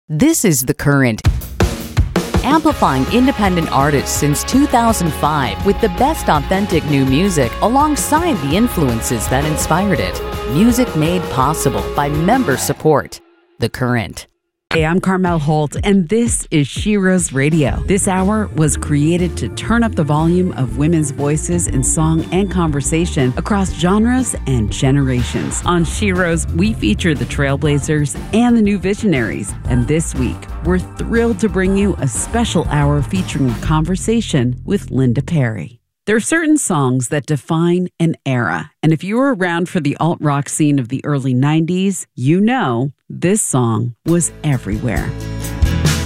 This is The Current, amplifying independent artists since 2005 with the best authentic new music alongside the influences that inspired it. Music made possible by member support. The Current. Hey, I'm Carmel Holt, and this is Sheroes Radio. This hour was created to turn up the volume of women's voices in song and conversation across genres and generations. On Sheroes, we feature the trailblazers and the new visionaries. And this week, we're thrilled to bring you a special hour featuring a conversation with Linda Perry. There are certain songs that define an era. And if you were around for the alt-rock scene of the early 90s, you know this song was everywhere.